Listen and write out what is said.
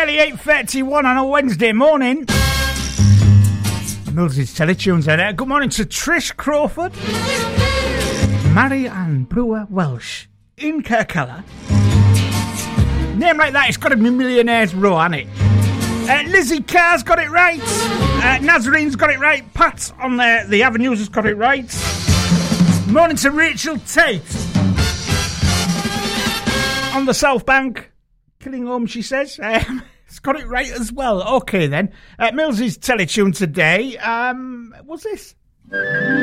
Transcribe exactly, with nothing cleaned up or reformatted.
nearly eight thirty-one on a Wednesday morning. Mills's Teletunes there. Good morning to Trish Crawford, Mary Ann Brewer Welsh in Kirkella. Name like that, it's got to be Millionaires Row, hasn't it? Uh, Lizzie Carr's got it right. Uh, Nazarene's got it right. Pat on the, the Avenues has got it right. Morning to Rachel Tate on the South Bank. Killingham, she says. Um, it's got it right as well. Okay then. Uh, Mills's Teletune today. Um, what's this?